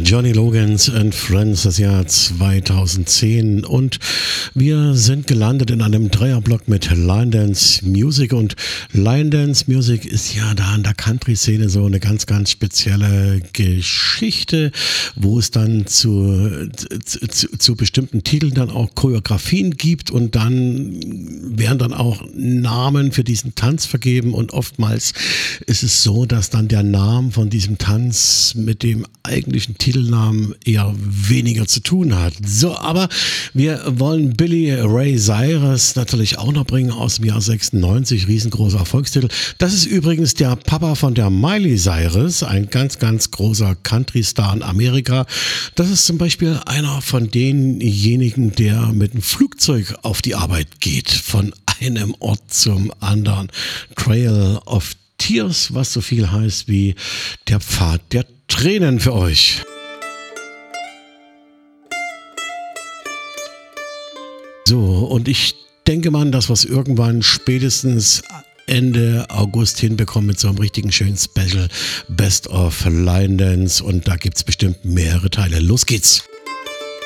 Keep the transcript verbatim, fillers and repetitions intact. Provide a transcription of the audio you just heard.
Johnny Logans and Friends, das Jahr zweitausendzehn, und wir sind gelandet in einem Dreierblock mit Line Dance Music, und Line Dance Music ist ja da in der Country-Szene so eine ganz, ganz spezielle Geschichte, wo es dann zu, zu, zu bestimmten Titeln dann auch Choreografien gibt, und dann werden dann auch Namen für diesen Tanz vergeben, und oftmals ist es so, dass dann der Name von diesem Tanz mit dem eigentlichen Titelnamen eher weniger zu tun hat. So, aber wir wollen Billy Ray Cyrus natürlich auch noch bringen aus dem Jahr sechsundneunzig, riesengroßer Erfolgstitel. Das ist übrigens der Papa von der Miley Cyrus, ein ganz, ganz großer Country-Star in Amerika. Das ist zum Beispiel einer von denjenigen, der mit dem Flugzeug auf die Arbeit geht, von einem Ort zum anderen. Trail of Tears, was so viel heißt wie der Pfad der Tränen für euch. So, und ich denke mal, dass wir es irgendwann spätestens Ende August hinbekommen mit so einem richtigen schönen Special Best of Line Dance, und da gibt es bestimmt mehrere Teile. Los geht's!